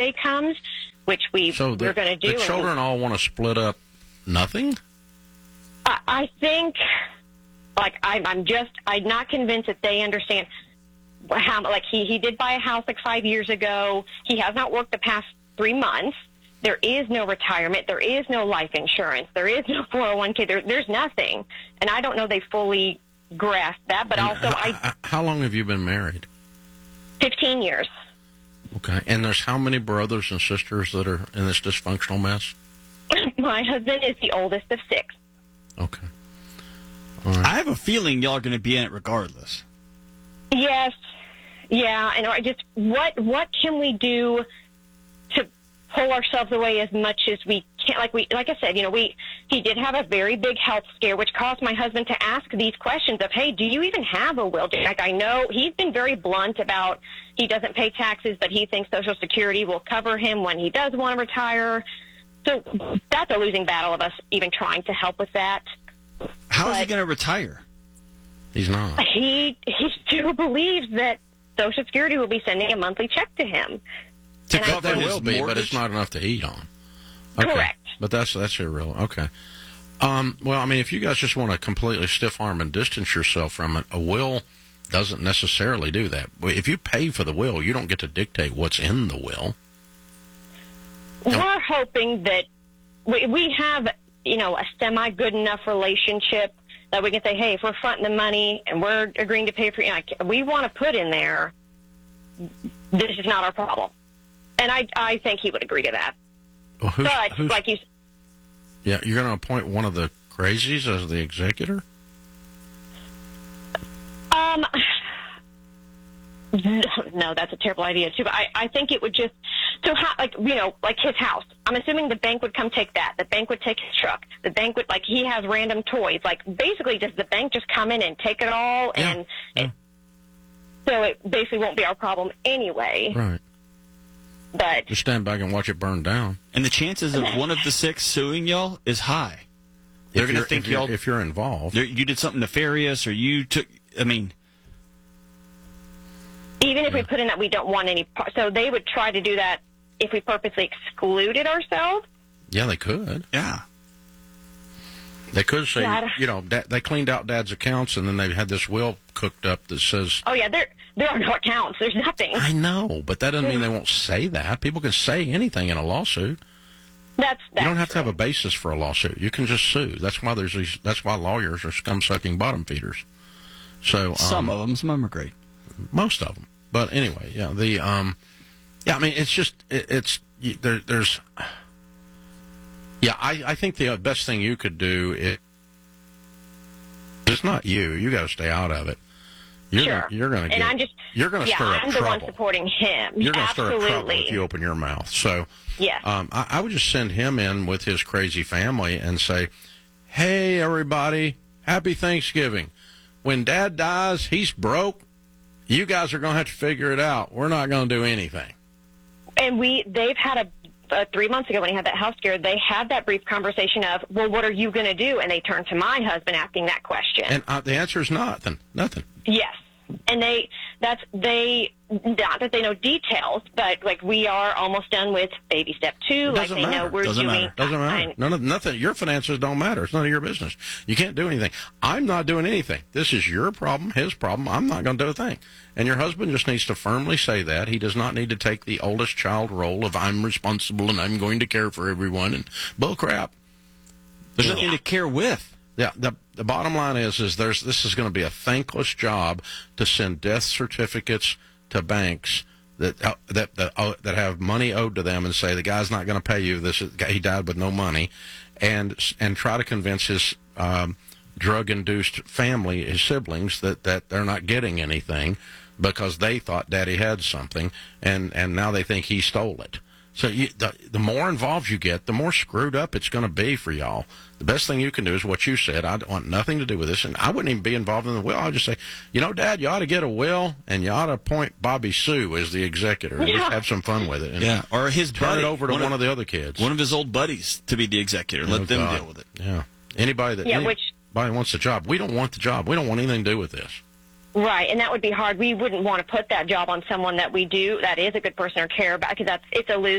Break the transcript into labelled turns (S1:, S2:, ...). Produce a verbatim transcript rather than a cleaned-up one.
S1: day comes, which we,
S2: so the,
S1: we're going to do.
S2: The children all want to split up nothing?
S1: I, I think, like, I'm, I'm just, I'm not convinced that they understand how, like, he, he did buy a house like five years ago. He has not worked the past three months. There is no retirement. There is no life insurance. There is no four oh one k. There, there's nothing. And I don't know they fully grasp that, but
S2: and
S1: also
S2: how,
S1: I...
S2: How long have you been married?
S1: fifteen years.
S2: Okay. And there's how many brothers and sisters that are in this dysfunctional mess?
S1: My husband is the oldest of six.
S2: Okay. All right.
S3: I have a feeling y'all are going to be in it regardless.
S1: Yes. Yeah. And I just, what, what can we do to pull ourselves away as much as we can? Like we, like I said, you know, we, he did have a very big health scare, which caused my husband to ask these questions of, hey, do you even have a will? Like, I know he's been very blunt about he doesn't pay taxes, but he thinks Social Security will cover him when he does want to retire. So that's a losing battle of us even trying to help with that.
S3: How
S1: but
S3: is he going to retire?
S2: He's not.
S1: He, he still believes that Social Security will be sending a monthly check to him.
S3: To
S1: And
S3: cover
S2: There
S3: his
S2: will be, but
S3: mortgage?
S2: it's not enough to eat on. Okay.
S1: Correct.
S2: But that's that's irrelevant. Okay. Um, well, I mean, if you guys just want to completely stiff arm and distance yourself from it, a will doesn't necessarily do that. If you pay for the will, you don't get to dictate what's in the will.
S1: We're hoping that we, we have, you know, a semi-good enough relationship that we can say, hey, if we're fronting the money and we're agreeing to pay for, you know, we want to put in there, this is not our problem. And I, I think he would agree to that.
S2: Well, who's,
S1: But,
S2: who's,
S1: like you
S2: yeah, you're going to appoint one of the crazies as the executor?
S1: Um, no, that's a terrible idea too. But I, I think it would just so how, like you know, like his house. I'm assuming the bank would come take that. The bank would take his truck. The bank would like he has random toys. Like basically, does the bank just come in and take it all?
S2: Yeah,
S1: And
S2: yeah.
S1: It, so it basically won't be our problem anyway.
S2: Right.
S1: But
S2: Just stand back and watch it burn down.
S3: And the chances of one of the six suing y'all is high. They're
S2: If
S3: going to
S2: you're-
S3: think
S2: if you're,
S3: y'all
S2: if you're involved.
S3: you did something nefarious, or you took. I mean,
S1: even if we put in that we don't want any, par- so they would try to do that if we purposely excluded ourselves.
S2: Yeah, they could.
S3: yeah.
S2: They could say,
S1: Yeah, I don't-
S2: you know, da- they cleaned out Dad's accounts, and then they had this will cooked up that says,
S1: Oh yeah, there there are no accounts. There's nothing.
S2: I know, but that doesn't mean they won't say that. People can say anything in a lawsuit.
S1: That's, that's
S2: You don't have to
S1: true.
S2: have a basis for a lawsuit. You can just sue. That's why there's these. That's why lawyers are scum-sucking bottom feeders. So um,
S3: Some of them, some of them are great.
S2: most of them. But anyway, yeah, the um, yeah, I mean, it's just it, it's you- there, there's, yeah, I, I think the best thing you could do is it's not you. You got to stay out of it. You're
S1: Sure.
S2: gonna, you're going to
S1: And
S2: get.
S1: I'm just
S2: you're going to
S1: yeah,
S2: stir up
S1: I'm the
S2: trouble.
S1: one supporting him.
S2: You're going to stir up trouble
S1: Absolutely.
S2: if you open your mouth. So,
S1: Yes.
S2: um, I, I would just send him in with his crazy family and say, "Hey, everybody, happy Thanksgiving. When Dad dies, he's broke. You guys are going to have to figure it out. We're not going to do anything."
S1: And we, they've had a, uh, three months ago when he had that house scare, they had that brief conversation of, well, what are you going to do? And they turned to my husband asking that question.
S2: And uh, the answer is nothing. Nothing.
S1: Yes. And they, that's, they, not that they know details, but like we are almost done with baby step two.
S2: It
S1: Like
S2: doesn't
S1: they know
S2: matter.
S1: we're
S3: Doesn't
S1: doing.
S3: matter.
S2: Doesn't matter.
S1: I-
S2: None of nothing. Your finances don't matter. It's none of your business. You can't do anything. I'm not doing anything. This is your problem, his problem. I'm not going to do a thing. And your husband just needs to firmly say that. He does not need to take the oldest child role of I'm responsible and I'm going to care for everyone and bull crap.
S3: There's nothing to care with.
S2: Yeah, the the bottom line is is there's this is going to be a thankless job to send death certificates to banks that uh, that that, uh, that have money owed to them and say the guy's not going to pay you. This is, he died with no money, and and try to convince his um, drug-induced family, his siblings, that that they're not getting anything because they thought Daddy had something, and and now they think he stole it. So you, the, the more involved you get, the more screwed up it's going to be for y'all. The best thing you can do is what you said. I don't want nothing to do with this, and I wouldn't even be involved in the will. I'd just say, you know, Dad, you ought to get a will, and you ought to appoint Bobby Sue as the executor and just
S1: Yeah.
S2: have some fun with it. And
S3: Yeah, or his
S2: turn
S3: buddy,
S2: it over to
S3: one
S2: one,
S3: of,
S2: of the other kids.
S3: one of his old buddies to be the executor. Let
S2: Oh,
S3: them
S2: God.
S3: deal with it.
S2: Yeah. Anybody that
S1: Yeah,
S2: anybody
S1: which-
S2: wants the job. We don't want the job. We don't want anything to do with this.
S1: Right, and that would be hard. We wouldn't want to put that job on someone that we do, that is a good person or care about, because that's, it's a lose.